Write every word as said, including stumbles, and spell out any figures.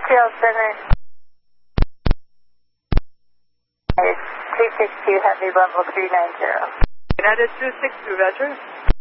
Montreal Center. two six two Heavy level three nine zero. United two six two, Roger.